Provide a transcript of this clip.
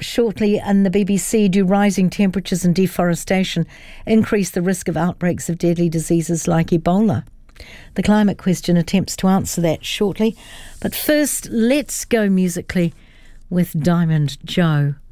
shortly on the BBC. Do rising temperatures and deforestation increase the risk of outbreaks of deadly diseases like Ebola? The Climate Question attempts to answer that shortly. But first, let's go musically with Diamond Joe.